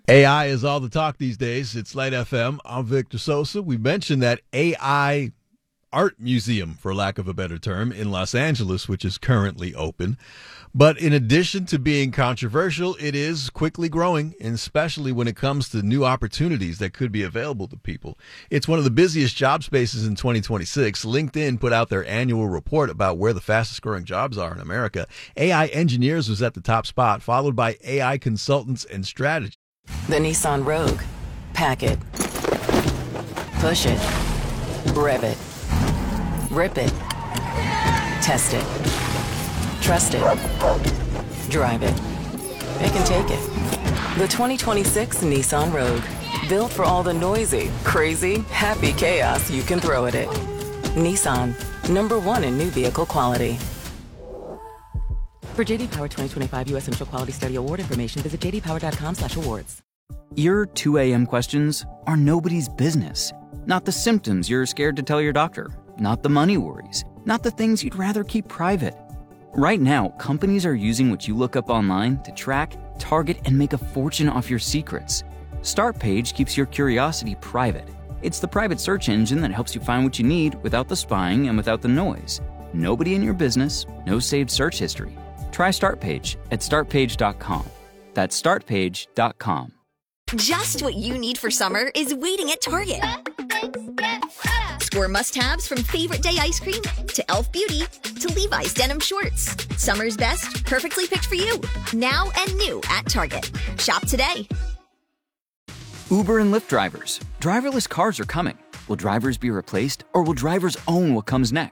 AI is all the talk these days. It's Light FM. I'm Victor Sosa. We mentioned that AI art museum, for lack of a better term, in Los Angeles, which is currently open. But in addition to being controversial, it is quickly growing, and especially when it comes to new opportunities that could be available to people. It's one of the busiest job spaces in 2026. LinkedIn put out their annual report about where the fastest growing jobs are in America. AI engineers was at the top spot, followed by AI consultants and strategists. The Nissan Rogue. Pack it. Push it. Rev it. Rip it. Test it. Trust it. Drive it. It can take it. The 2026 Nissan Rogue. Built for all the noisy, crazy, happy chaos you can throw at it. Nissan. #1 in new vehicle quality. For JD Power 2025 U.S. Central Quality Study Award information, visit jdpower.com/awards. Your 2 a.m. questions are nobody's business. Not the symptoms you're scared to tell your doctor. Not the money worries. Not the things you'd rather keep private. Right now, companies are using what you look up online to track, target, and make a fortune off your secrets. Startpage keeps your curiosity private. It's the private search engine that helps you find what you need without the spying and without the noise. Nobody in your business, no saved search history. Try Startpage at startpage.com. That's startpage.com. Just what you need for summer is waiting at Target. Score must-haves from Favorite Day ice cream to Elf Beauty to Levi's denim shorts. Summer's best, perfectly picked for you. Now and new at Target. Shop today. Uber and Lyft drivers. Driverless cars are coming. Will drivers be replaced, or will drivers own what comes next?